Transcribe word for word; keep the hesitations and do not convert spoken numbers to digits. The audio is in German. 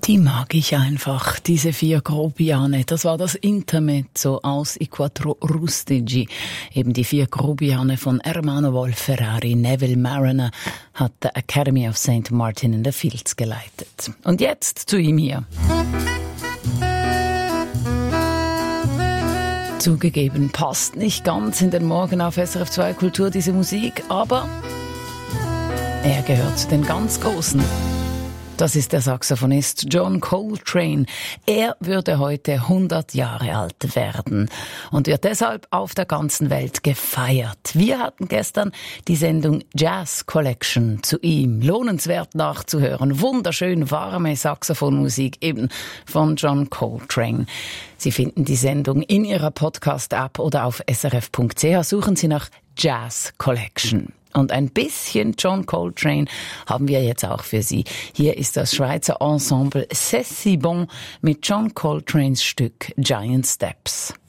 Die mag ich einfach, diese vier Grobiane. Das war das Intermezzo aus I Quattro Rustigi. Eben die vier Grobiane von Ermanno Wolf-Ferrari. Neville Marriner hat der Academy of Saint Martin in the Fields geleitet. Und jetzt zu ihm hier. Zugegeben, passt nicht ganz in den Morgen auf S R F zwei Kultur diese Musik, aber er gehört zu den ganz Großen. Das ist der Saxophonist John Coltrane. Er würde heute hundert Jahre alt werden und wird deshalb auf der ganzen Welt gefeiert. Wir hatten gestern die Sendung Jazz Collection zu ihm. Lohnenswert nachzuhören. Wunderschön warme Saxophonmusik eben von John Coltrane. Sie finden die Sendung in Ihrer Podcast-App oder auf s r f punkt c h. Suchen Sie nach Jazz Collection. Und ein bisschen John Coltrane haben wir jetzt auch für Sie. Hier ist das Schweizer Ensemble C'est si bon mit John Coltranes Stück Giant Steps.